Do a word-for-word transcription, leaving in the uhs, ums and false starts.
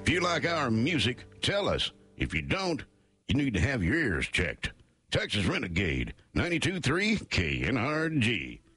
If you like our music, tell us. If you don't, you need to have your ears checked. Texas Renegade, ninety-two point three K N R G.